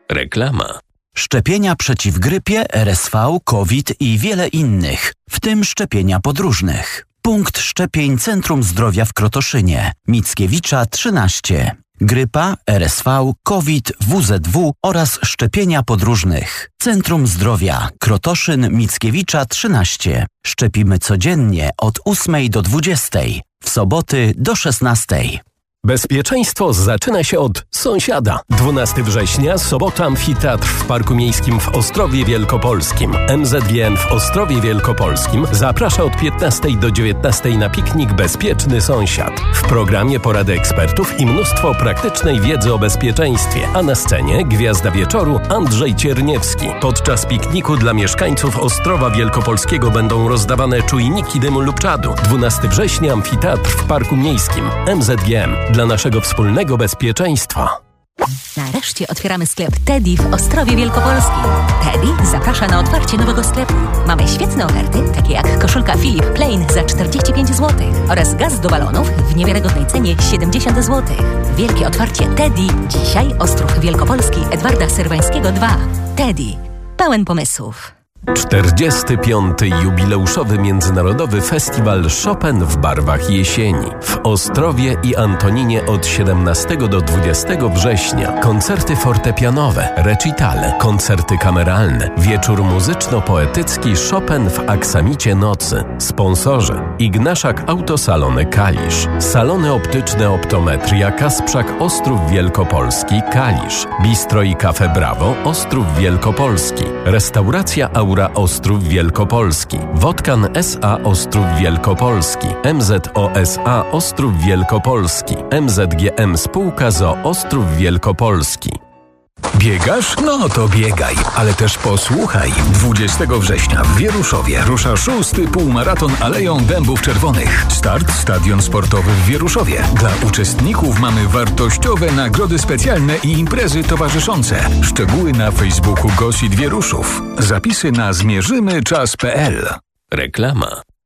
Reklama. Szczepienia przeciw grypie, RSV, COVID i wiele innych, w tym szczepienia podróżnych. Punkt szczepień Centrum Zdrowia w Krotoszynie. Mickiewicza 13. Grypa, RSV, COVID, WZW oraz szczepienia podróżnych. Centrum Zdrowia Krotoszyn Mickiewicza 13. Szczepimy codziennie od 8 do 20. W soboty do 16. Bezpieczeństwo zaczyna się od sąsiada. 12 września, sobota, amfiteatr w Parku Miejskim w Ostrowie Wielkopolskim. MZGM w Ostrowie Wielkopolskim zaprasza od 15 do 19 na piknik Bezpieczny Sąsiad. W programie porady ekspertów i mnóstwo praktycznej wiedzy o bezpieczeństwie. A na scenie gwiazda wieczoru Andrzej Cierniewski. Podczas pikniku dla mieszkańców Ostrowa Wielkopolskiego będą rozdawane czujniki dymu lub czadu. 12 września, amfiteatr w Parku Miejskim. MZGM. Dla naszego wspólnego bezpieczeństwa. Nareszcie otwieramy sklep Teddy w Ostrowie Wielkopolskim. Teddy zaprasza na otwarcie nowego sklepu. Mamy świetne oferty, takie jak koszulka Philip Plain za 45 zł oraz gaz do balonów w niewiarygodnej cenie 70 zł. Wielkie otwarcie Teddy. Dzisiaj Ostrów Wielkopolski Edwarda Serwańskiego 2. Teddy. Pełen pomysłów. 45. jubileuszowy Międzynarodowy Festiwal Chopin w barwach jesieni. W Ostrowie i Antoninie od 17 do 20 września. Koncerty fortepianowe, recitale, koncerty kameralne, wieczór muzyczno-poetycki Chopin w aksamicie nocy. Sponsorzy: Ignaszak Autosalony Kalisz, Salony Optyczne Optometria Kasprzak Ostrów Wielkopolski Kalisz, Bistro i Cafe Brawo Ostrów Wielkopolski, Restauracja Aura Ostrów Wielkopolski, Wodkan S.A. Ostrów Wielkopolski, MZOSA Ostrów Wielkopolski, MZGM Spółka ZOO Ostrów Wielkopolski. Biegasz? No to biegaj, ale też posłuchaj. 20 września w Wieruszowie rusza 6. półmaraton Aleją Dębów Czerwonych. Start Stadion Sportowy w Wieruszowie. Dla uczestników mamy wartościowe nagrody specjalne i imprezy towarzyszące. Szczegóły na Facebooku GOSIT Wieruszów. Zapisy na zmierzymyczas.pl. Reklama.